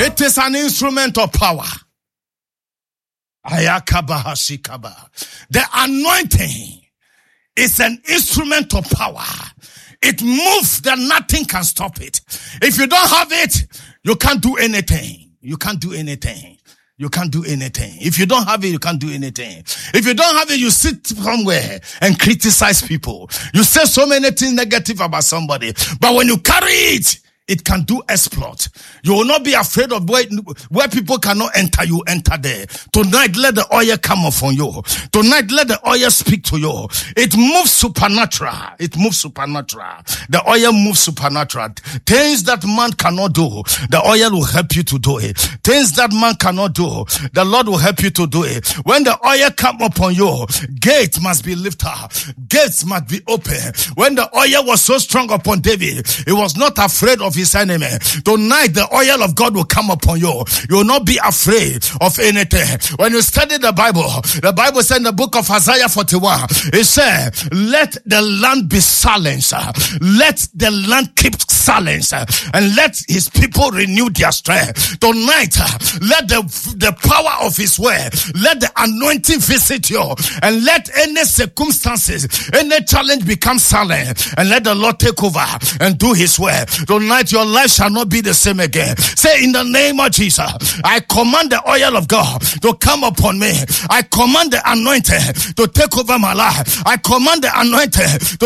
It is an instrument of power. The anointing is an instrument of power. It moves that nothing can stop it. If you don't have it, you can't do anything. You can't do anything. You can't do anything. If you don't have it, you can't do anything. If you don't have it, you sit somewhere and criticize people. You say so many things negative about somebody. But when you carry it, it can do exploit. You will not be afraid of where people cannot enter, you enter there. Tonight, let the oil come upon you. Tonight, let the oil speak to you. It moves supernatural. It moves supernatural. The oil moves supernatural. Things that man cannot do, the oil will help you to do it. Things that man cannot do, the Lord will help you to do it. When the oil come upon you, gates must be lifted up. Gates must be open. When the oil was so strong upon David, he was not afraid of his enemy. Tonight, the oil of God will come upon you. You will not be afraid of anything. When you study the Bible said in the book of Isaiah 41, it said, let the land be silenced. Let the land keep silence, and let his people renew their strength. Tonight, let the power of his word, let the anointing visit you, and let any circumstances, any challenge become silent, and let the Lord take over and do his work. Tonight, your life shall not be the same again. Say, in the name of Jesus, I command the oil of God to come upon me. I command the anointing to take over my life. I command the anointing to